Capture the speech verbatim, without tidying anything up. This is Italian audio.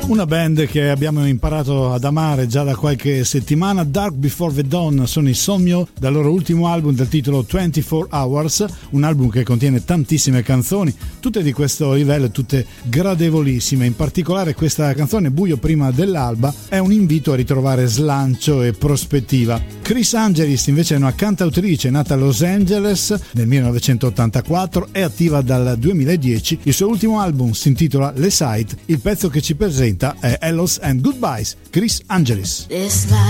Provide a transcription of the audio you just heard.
Una band che abbiamo imparato ad amare già da qualche settimana, Dark Before the Dawn, sono i Somio dal loro ultimo album dal titolo ventiquattro Hours, un album che contiene tantissime canzoni, tutte di questo livello, tutte gradevolissime. In particolare questa canzone, Buio prima dell'alba, è un invito a ritrovare slancio e prospettiva. Chris Angelis invece è una cantautrice nata a Los Angeles nel millenovecentottantaquattro, è attiva dal duemiladieci, il suo ultimo album si intitola Le Sight, il pezzo che ci presenta è Hellos and Goodbyes, Chris Angelis.